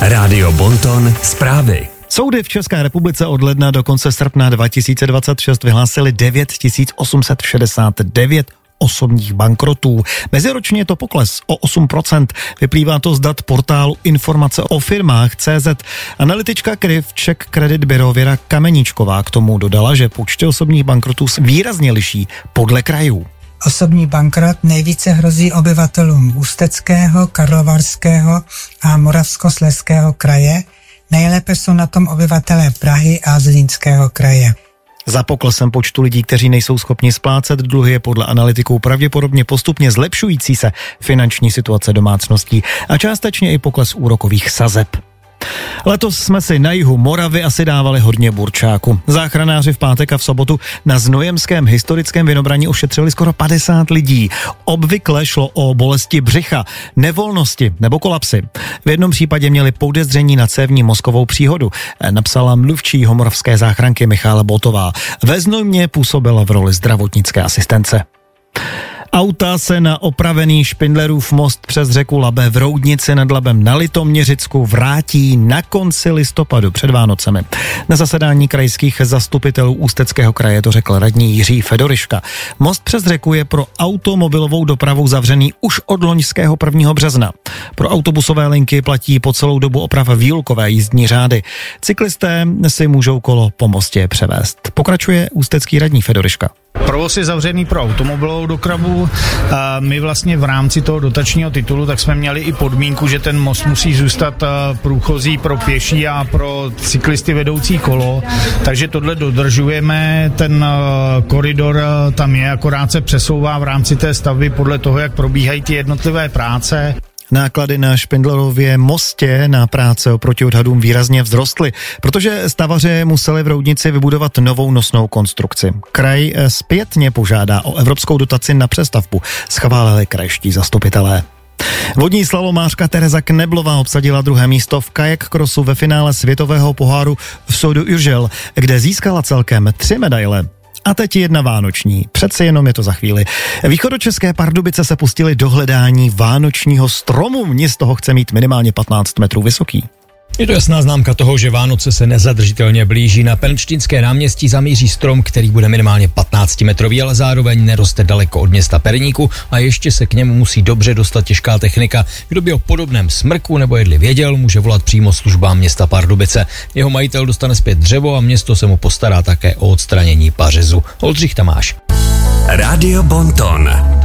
Rádio Bonton zprávy. Soudy v České republice od ledna do konce srpna 2026 vyhlásily 9869 osobních bankrotů. Meziročně je to pokles o 8%. Vyplývá to z dat portálu Informace o firmách CZ. Analytička Czech Credit Bureau Věra Kameničková k tomu dodala, že počty osobních bankrotů výrazně liší podle krajů. Osobní bankrot nejvíce hrozí obyvatelům Ústeckého, Karlovarského a Moravskoslezského kraje. Nejlépe jsou na tom obyvatelé Prahy a Zlínského kraje. Za poklesem počtu lidí, kteří nejsou schopni splácet dluhy, je podle analytiků pravděpodobně postupně zlepšující se finanční situace domácností a částečně i pokles úrokových sazeb. Letos jsme si na jihu Moravy asi dávali hodně burčáku. Záchranáři v pátek a v sobotu na Znojemském historickém Vinobraní ošetřili skoro 50 lidí. Obvykle šlo o bolesti břicha, nevolnosti nebo kolapsy. V jednom případě měli podezření na cévní mozkovou příhodu, napsala mluvčí moravské záchranky Michála Botová. Ve Znojmě působila v roli zdravotnické asistence. Auta se na opravený Špindlerův most přes řeku Labe v Roudnici nad Labem na Litoměřicku vrátí na konci listopadu před Vánocemi. Na zasedání krajských zastupitelů Ústeckého kraje to řekl radní Jiří Fedoriška. Most přes řeku je pro automobilovou dopravu zavřený už od loňského 1. března. Pro autobusové linky platí po celou dobu oprav výlukové jízdní řády. Cyklisté si můžou kolo po mostě převést. Pokračuje ústecký radní Fedoriška. Provoz je zavřený pro automobilovou dopravu. My vlastně v rámci toho dotačního titulu tak jsme měli i podmínku, že ten most musí zůstat průchozí pro pěší a pro cyklisty vedoucí kolo. Takže tohle dodržujeme. Ten koridor tam je, akorát se přesouvá v rámci té stavby podle toho, jak probíhají ty jednotlivé práce. Náklady na Špindlerově mostě na práce oproti odhadům výrazně vzrostly, protože stavaři museli v Roudnici vybudovat novou nosnou konstrukci. Kraj zpětně požádá o evropskou dotaci na přestavbu, schválili krajští zastupitelé. Vodní slalomářka Tereza Kneblová obsadila 2. místo v kajak crossu ve finále světového poháru v Soudu Urgell, kde získala celkem 3 medaile. A teď jedna vánoční, přece jenom je to za chvíli. Východočeské Pardubice se pustili do hledání vánočního stromu, město ho chce mít minimálně 15 metrů vysoký. Je to jasná známka toho, že Vánoce se nezadržitelně blíží. Na Pernštínské náměstí zamíří strom, který bude minimálně 15-metrový, ale zároveň neroste daleko od města Perníku a ještě se k němu musí dobře dostat těžká technika. Kdo by o podobném smrku nebo jedli věděl, může volat přímo službám města Pardubice. Jeho majitel dostane zpět dřevo a město se mu postará také o odstranění pařezu. Oldřich Tamáš. Rádio Bonton.